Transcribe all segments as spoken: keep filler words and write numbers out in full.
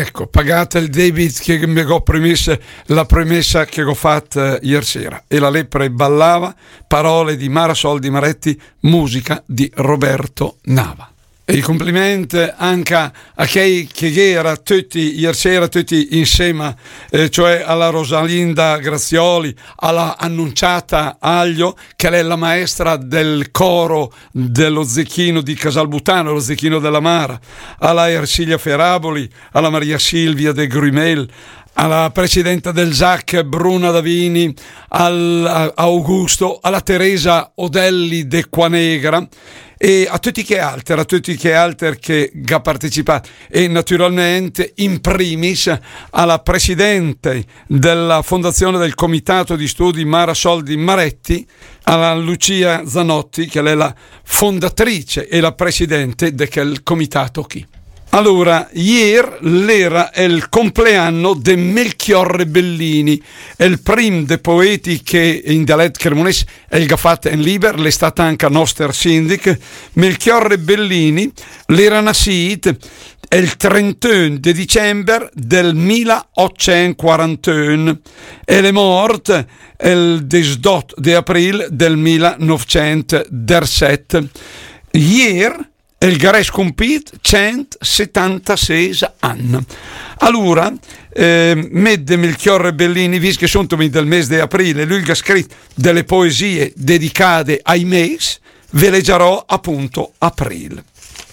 Ecco, pagate il debito che mi ho premesso, la premessa che ho fatta ieri sera. E la lepre ballava, parole di Mara Soldi Maretti, musica di Roberto Nava. E i complimenti anche a chi che era tutti ieri sera, tutti insieme, eh, cioè alla Rosalinda Grazioli, alla Annunciata Aglio, che è la maestra del coro dello Zecchino di Casalbutano, lo Zecchino della Mara, alla Ersilia Feraboli, alla Maria Silvia de Grumel, alla presidenta del S A C Bruna Davini, all'Augusto, alla Teresa Odelli de Quanegra, e a tutti che altri, a tutti che altri che ha partecipato, e naturalmente in primis alla presidente della fondazione del comitato di studi Mara Soldi Maretti, alla Lucia Zanotti, che è la fondatrice e la presidente del comitato chi. Allora, ieri era il compleanno di Melchiorre Bellini, il primo dei poeti che in dialetto cremonese è il fatto in liber, l'è stata anche nostro sindic. Melchiorre Bellini l'era nascito il trentuno di dicembre del milleottocentoquarantuno e è morto il diciotto di aprile del millenovecentodiciassette. Ieri il Gares compit centosettantasei anni. Allora, eh, Medde Melchiorre Bellini, visto che sono del mese di aprile, lui ha scritto delle poesie dedicate ai mesi, ve leggerò appunto aprile.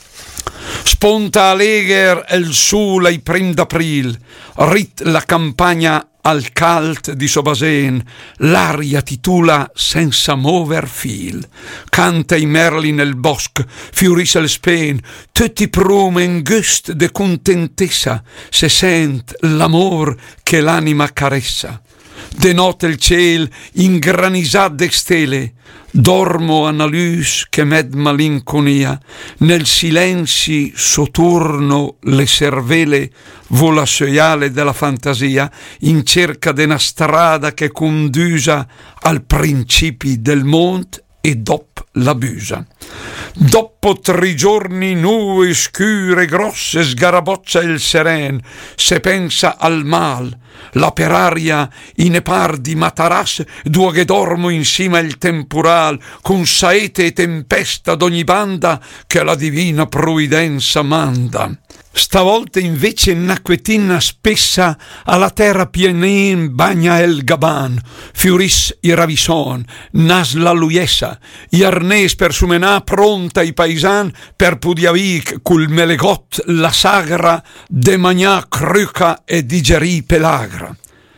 Sponta allegher il sole ai prim d'aprile, rit la campagna al calt di Sobasen, l'aria titula senza mover fil, canta i merli nel bosc, fiorisce il spen, tutti prumen gust de contentessa, se sent l'amor che l'anima caressa. De notte il ciel ingranisat de stelle, dormo a luz che med malinconia, nel silenzi soturno le cervelle vola soiale della fantasia in cerca de una strada che condusa al principi del mont e dop la busa. Dopo tre giorni nue, scure, grosse, sgaraboccia il seren, se pensa al mal, la per aria in epar di Mataras, due che dormo insieme il temporal, con saete e tempesta d'ogni banda che la divina provvidenza manda. Stavolta invece un'acquetina spessa alla terra pienen bagna el gaban, fioris i ravison, nas la luiessa, i arnès per sumenà pronta i paisan per pudiavic cul melegot la sagra de magnà cruca e digerì pelagra.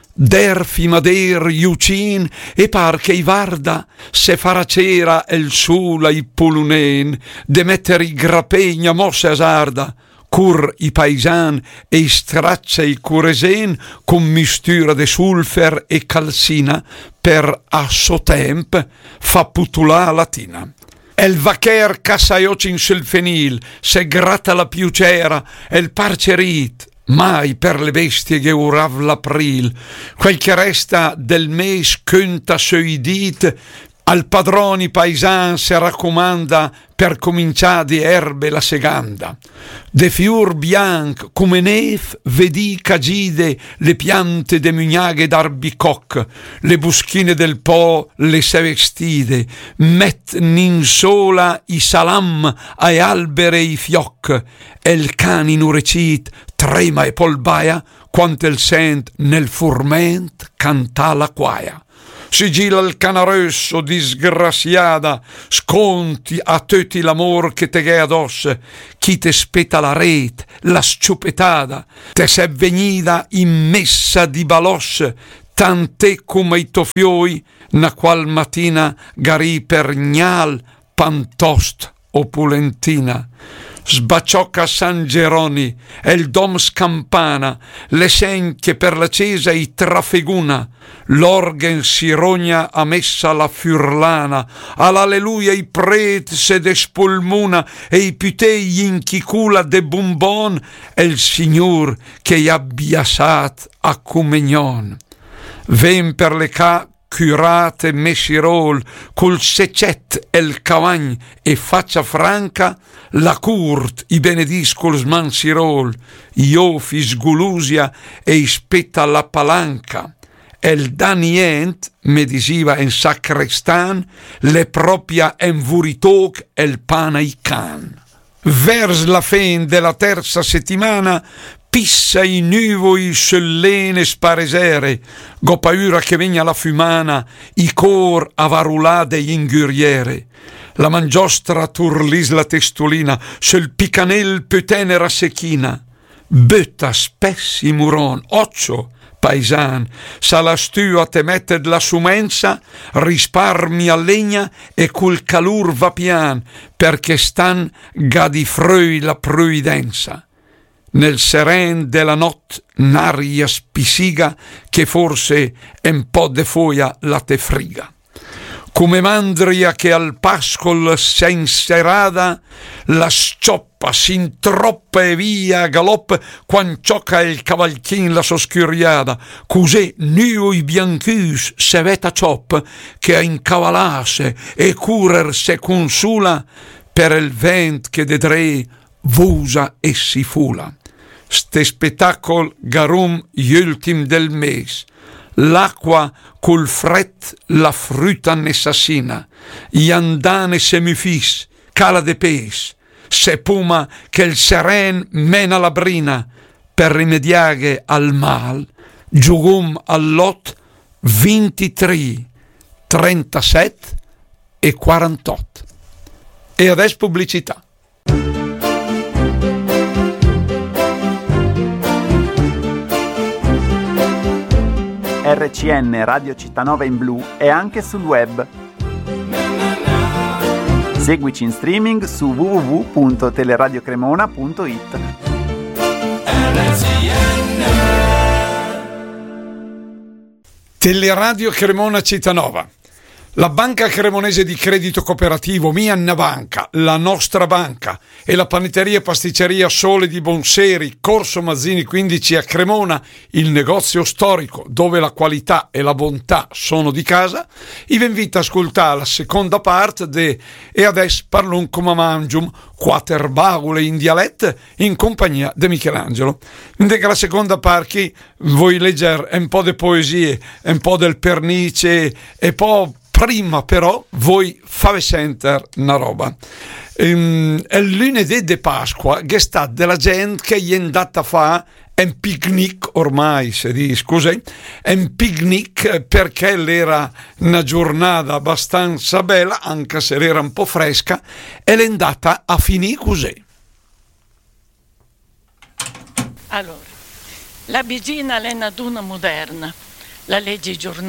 Derfi mader iucin e par che i varda se faracera el sula i pulunen de metter i grapegna mosse asarda, cur i paisan e i straccia i curesen con mistura de sulfer e calcina per a so temp fa putulà latina. El vacher cassaiocin sul fenil se gratta la piucera el parcerit mai per le bestie che urav l'april, quel che resta del mes conta sui dit, al padroni paisan se raccomanda per cominciare di erbe la seganda. De fior bianc come nef vedi cagide le piante de mugnaghe d'arbicoc, le buschine del po le se vestide, met nin sola i salam ai albere i fioc, e il cani nurecit trema e polbaia quanto il sent nel furment canta la quaia. Sigilla il canarosso disgraziata, sconti a tutti l'amor che te ghe addosso, chi te speta la rete, la sciupetada, te se venida in messa di balos, tant'è come i tofioi, na qual mattina garì per gnal, pantost opulentina. Sbacciocca San Geroni e il dom scampana, le senche per la cesa i trafeguna, l'organ si rogna a messa la furlana, all'alleluia i pret se despolmuna e i putei in chicula de bumbon e il signor che i abbia sat a comegnon. Ven per le ca curate Messirol, col secet el cavagn e faccia franca, la curt i benediscol smansirol, io fis gulusia e ispetta la palanca. El danient, me disiva en sacrestan, le propria envuritoc el pana i can. Vers la fin della terza settimana, pissa i nuvoli sellene sparesere, go paura che vegna la fumana, i cor avarulade inguriere. La mangiostra turlis la testolina, sul picanel più tenera sechina. Butta spessi muron, occio, paisan, sa la stua te metted la sumensa, risparmi a legna e col calur va pian, perché stan gadi frui la pruidenza. Nel seren della not n'aria spisiga che forse un po' de foia la te friga. Come mandria che al pascol s'enserada, la scioppa s'introppa e via galop quan ciocca il cavalchin la soscuriada, così nuo i biancus se veta ciop che a incavalasse e curer se consula per il vent che de dre vusa e si fula. Ste spettacol garum gli ultim del mes. L'acqua col fret la frutta nessassina, gli andane semifis, cala de pes, se puma che il seren mena la brina, per rimediare al mal, giugum all'ot ventitré, trentasette e quarantotto. E adesso pubblicità. R C N Radio Cittànova in blu è anche sul web. Seguici in streaming su w w w punto teleradiocremona punto it. Teleradio Cremona Cittànova. La banca cremonese di credito cooperativo Mianna Banca, la nostra banca, e la panetteria e pasticceria Sole di Bonseri, Corso Mazzini quindici a Cremona, il negozio storico dove la qualità e la bontà sono di casa, vi invita a ascoltare la seconda parte de E adesso parlun come mangium, quater baule in dialetto in compagnia di Michelangelo. Invece la seconda parte vuoi leggere un po' di poesie, un po' del pernice e poi prima però voi fate sentire una roba. Um, il lunedì di Pasqua che sta della gente che gli è andata a fare un picnic, ormai si dice, scusi, un picnic perché era una giornata abbastanza bella, anche se era un po' fresca, e l'è andata a finire così. Allora, la bigina è una duna moderna, la legge giornale